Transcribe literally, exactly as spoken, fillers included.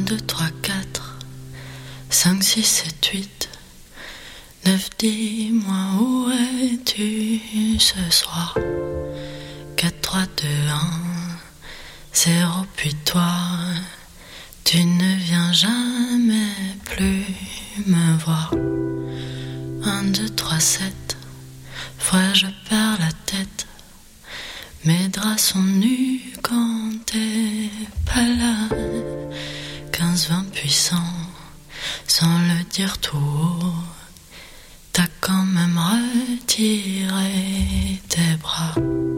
deux, trois, quatre, cinq, six, sept, huit, neuf, dis-moi où es-tu ce soir? Quatre, trois, deux, un, zéro, puis toi, tu ne viens jamais plus me voir. Un, deux, trois, sept, fois je perds la tête. Mes draps sont nus quand t'es pas là. Quinze, vingt puissants, sans le dire tout haut. T'as quand même retiré tes bras.